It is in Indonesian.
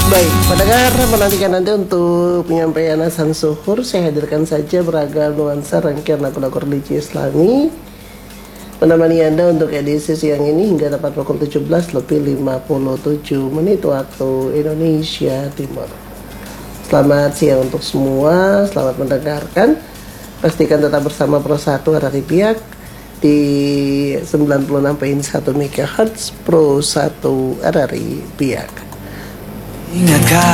Baik, pendengar menantikan Anda untuk penyampaian azan zuhur. Saya hadirkan saja beragam nuansa rangkaian lagu-lagu religi Islami menemani Anda untuk edisi siang ini hingga tepat pukul 17 lebih 57 menit waktu Indonesia Timur. Selamat siang untuk semua, selamat mendengarkan. Pastikan tetap bersama Pro 1 RRI Biak di 96.1 MHz Pro 1 RRI Biak.